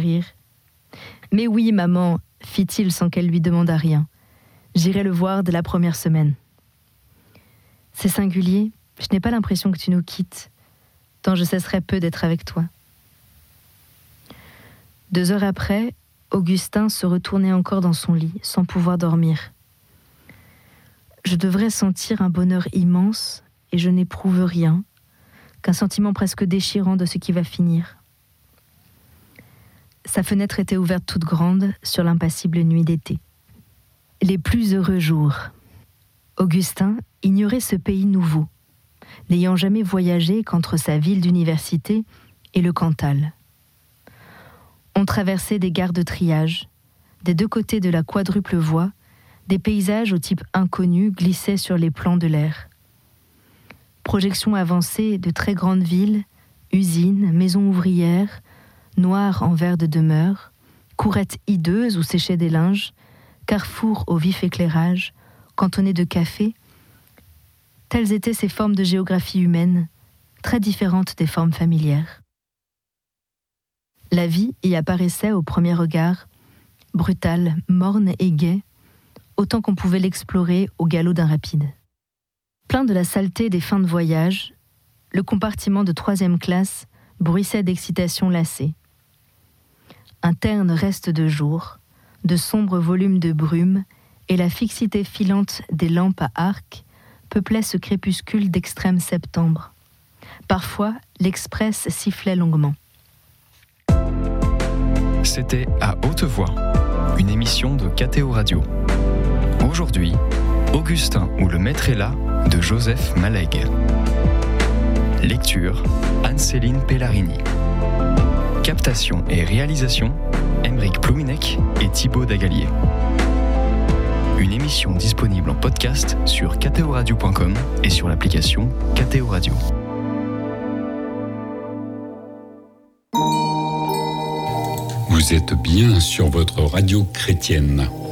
rire. « Mais oui, maman, fit-il sans qu'elle lui demandât rien. J'irai le voir dès la première semaine. » C'est singulier, je n'ai pas l'impression que tu nous quittes, tant je cesserai peu d'être avec toi. 2 heures après, Augustin se retournait encore dans son lit, sans pouvoir dormir. Je devrais sentir un bonheur immense, et je n'éprouve rien, qu'un sentiment presque déchirant de ce qui va finir. Sa fenêtre était ouverte toute grande sur l'impassible nuit d'été. Les plus heureux jours. Augustin ignorait ce pays nouveau, n'ayant jamais voyagé qu'entre sa ville d'université et le Cantal. On traversait des gares de triage. Des 2 côtés de la quadruple voie, des paysages au type inconnu glissaient sur les plans de l'air. Projection avancée de très grandes villes, usines, maisons ouvrières, noires en verre de demeure, courettes hideuses où séchaient des linges, carrefours au vif éclairage, cantonnés de cafés. Telles étaient ces formes de géographie humaine, très différentes des formes familières. La vie y apparaissait au premier regard, brutale, morne et gaie, autant qu'on pouvait l'explorer au galop d'un rapide. Plein de la saleté des fins de voyage, le compartiment de 3e classe bruissait d'excitation lassée. Un terne reste de jour, de sombres volumes de brume et la fixité filante des lampes à arc peuplaient ce crépuscule d'extrême septembre. Parfois, l'express sifflait longuement. C'était À haute voix, une émission de KTO Radio. Aujourd'hui, Augustin ou le maître est là de Joseph Malègue. Lecture, Anne-Céline Pellarini. Captation et réalisation, Aymeric Plouminec et Thibaut Dagalier. Une émission disponible en podcast sur ktoradio.com et sur l'application KTO Radio. Vous êtes bien sur votre radio chrétienne.